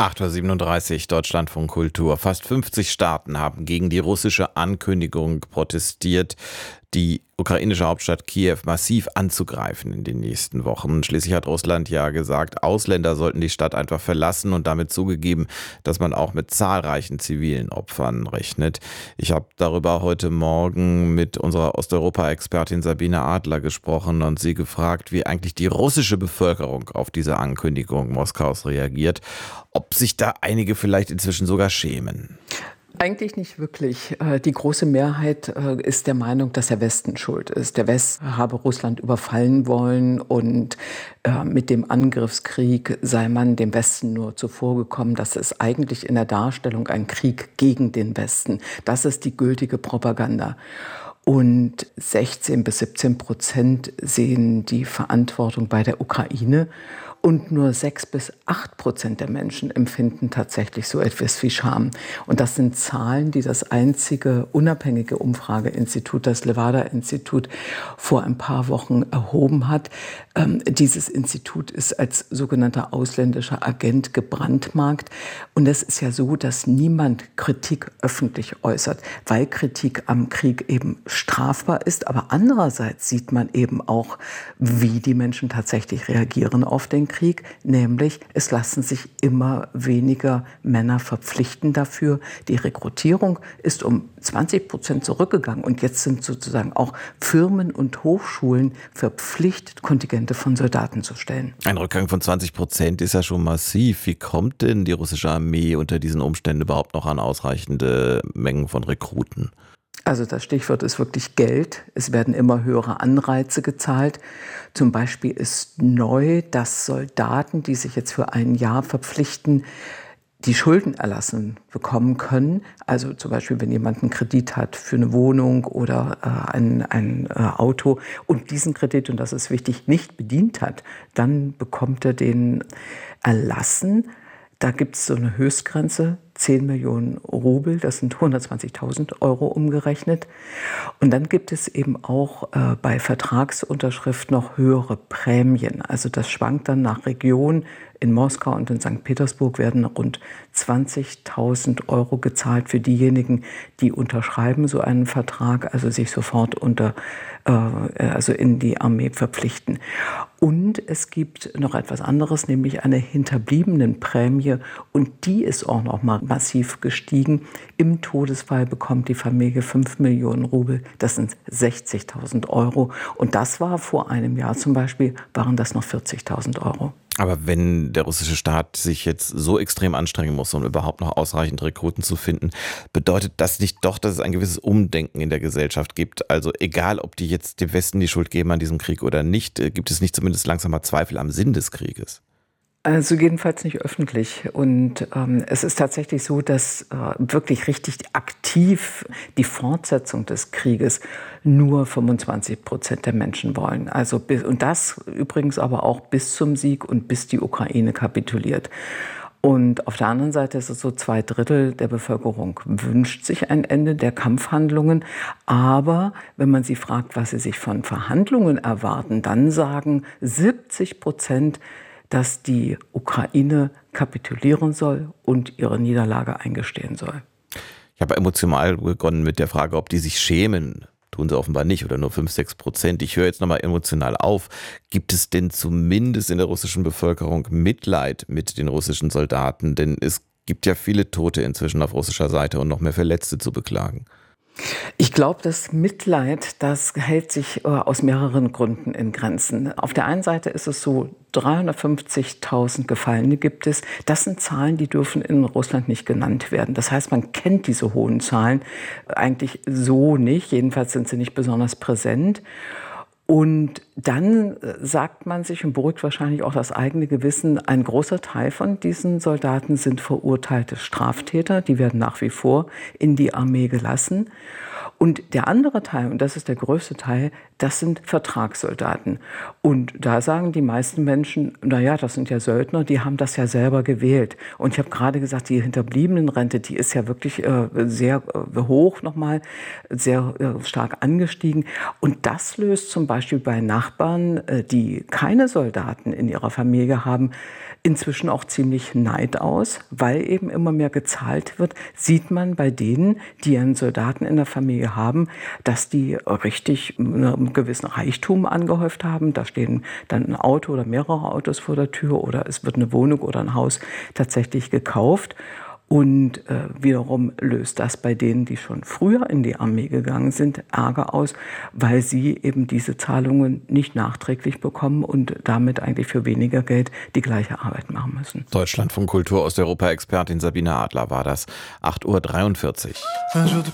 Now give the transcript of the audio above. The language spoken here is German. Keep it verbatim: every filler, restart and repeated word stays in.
acht Uhr siebenunddreißig, Deutschlandfunk Kultur. Fast fünfzig Staaten haben gegen die russische Ankündigung protestiert, die ukrainische Hauptstadt Kiew massiv anzugreifen in den nächsten Wochen. Schließlich hat Russland ja gesagt, Ausländer sollten die Stadt einfach verlassen und damit zugegeben, dass man auch mit zahlreichen zivilen Opfern rechnet. Ich habe darüber heute Morgen mit unserer Osteuropa-Expertin Sabine Adler gesprochen und sie gefragt, wie eigentlich die russische Bevölkerung auf diese Ankündigung Moskaus reagiert, ob sich da einige vielleicht inzwischen sogar schämen. Eigentlich nicht wirklich. Die große Mehrheit ist der Meinung, dass der Westen schuld ist. Der Westen habe Russland überfallen wollen und mit dem Angriffskrieg sei man dem Westen nur zuvorgekommen. Das ist eigentlich in der Darstellung ein Krieg gegen den Westen. Das ist die gültige Propaganda. Und sechzehn bis siebzehn Prozent sehen die Verantwortung bei der Ukraine. Und nur sechs bis acht Prozent der Menschen empfinden tatsächlich so etwas wie Scham. Und das sind Zahlen, die das einzige unabhängige Umfrageinstitut, das Levada-Institut, vor ein paar Wochen erhoben hat. Ähm, dieses Institut ist als sogenannter ausländischer Agent gebrandmarkt. Und es ist ja so, dass niemand Kritik öffentlich äußert, weil Kritik am Krieg eben strafbar ist. Aber andererseits sieht man eben auch, wie die Menschen tatsächlich reagieren auf den Krieg, nämlich es lassen sich immer weniger Männer verpflichten dafür. Die Rekrutierung ist um zwanzig Prozent zurückgegangen und jetzt sind sozusagen auch Firmen und Hochschulen verpflichtet, Kontingente von Soldaten zu stellen. Ein Rückgang von zwanzig Prozent ist ja schon massiv. Wie kommt denn die russische Armee unter diesen Umständen überhaupt noch an ausreichende Mengen von Rekruten? Also das Stichwort ist wirklich Geld. Es werden immer höhere Anreize gezahlt. Zum Beispiel ist neu, dass Soldaten, die sich jetzt für ein Jahr verpflichten, die Schulden erlassen bekommen können. Also zum Beispiel, wenn jemand einen Kredit hat für eine Wohnung oder äh, ein, ein äh, Auto und diesen Kredit, und das ist wichtig, nicht bedient hat, dann bekommt er den erlassen. Da gibt es so eine Höchstgrenze, zehn Millionen Rubel, das sind hundertzwanzigtausend Euro umgerechnet. Und dann gibt es eben auch äh, bei Vertragsunterschrift noch höhere Prämien. Also das schwankt dann nach Region. In Moskau und in Sankt Petersburg werden rund zwanzigtausend Euro gezahlt für diejenigen, die unterschreiben so einen Vertrag, also sich sofort unter, äh, also in die Armee verpflichten. Und es gibt noch etwas anderes, nämlich eine Hinterbliebenenprämie, und die ist auch noch mal massiv gestiegen. Im Todesfall bekommt die Familie fünf Millionen Rubel, das sind sechzigtausend Euro. Und das war vor einem Jahr zum Beispiel, waren das noch vierzigtausend Euro. Aber wenn der russische Staat sich jetzt so extrem anstrengen muss, um überhaupt noch ausreichend Rekruten zu finden, bedeutet das nicht doch, dass es ein gewisses Umdenken in der Gesellschaft gibt? Also egal, ob die jetzt dem Westen die Schuld geben an diesem Krieg oder nicht, gibt es nicht zumindest langsam mal Zweifel am Sinn des Krieges? Also jedenfalls nicht öffentlich. Und ähm, es ist tatsächlich so, dass äh, wirklich richtig aktiv die Fortsetzung des Krieges nur fünfundzwanzig Prozent der Menschen wollen. Also bis, und das übrigens aber auch bis zum Sieg und bis die Ukraine kapituliert. Und auf der anderen Seite ist es so, zwei Drittel der Bevölkerung wünscht sich ein Ende der Kampfhandlungen. Aber wenn man sie fragt, was sie sich von Verhandlungen erwarten, dann sagen siebzig Prozent, dass die Ukraine kapitulieren soll und ihre Niederlage eingestehen soll. Ich habe emotional begonnen mit der Frage, ob die sich schämen. Tun sie offenbar nicht oder nur fünf, sechs Prozent. Ich höre jetzt nochmal emotional auf. Gibt es denn zumindest in der russischen Bevölkerung Mitleid mit den russischen Soldaten? Denn es gibt ja viele Tote inzwischen auf russischer Seite und noch mehr Verletzte zu beklagen. Ich glaube, das Mitleid, das hält sich äh, aus mehreren Gründen in Grenzen. Auf der einen Seite ist es so, dreihundertfünfzigtausend Gefallene gibt es. Das sind Zahlen, die dürfen in Russland nicht genannt werden. Das heißt, man kennt diese hohen Zahlen eigentlich so nicht. Jedenfalls sind sie nicht besonders präsent. Und dann sagt man sich und beruhigt wahrscheinlich auch das eigene Gewissen, ein großer Teil von diesen Soldaten sind verurteilte Straftäter, die werden nach wie vor in die Armee gelassen. Und der andere Teil, und das ist der größte Teil, das sind Vertragssoldaten. Und da sagen die meisten Menschen, naja, das sind ja Söldner, die haben das ja selber gewählt. Und ich habe gerade gesagt, die Hinterbliebenenrente, die ist ja wirklich äh, sehr äh, hoch nochmal, sehr äh, stark angestiegen. Und das löst zum Beispiel bei Nachbarn, äh, die keine Soldaten in ihrer Familie haben, inzwischen auch ziemlich Neid aus, weil eben immer mehr gezahlt wird, sieht man bei denen, die einen Soldaten in der Familie haben, dass die richtig einen gewissen Reichtum angehäuft haben. Da stehen dann ein Auto oder mehrere Autos vor der Tür oder es wird eine Wohnung oder ein Haus tatsächlich gekauft. Und äh, wiederum löst das bei denen, die schon früher in die Armee gegangen sind, Ärger aus, weil sie eben diese Zahlungen nicht nachträglich bekommen und damit eigentlich für weniger Geld die gleiche Arbeit machen müssen. Deutschlandfunk Kultur, Osteuropa-Expertin Sabine Adler war das. acht Uhr dreiundvierzig.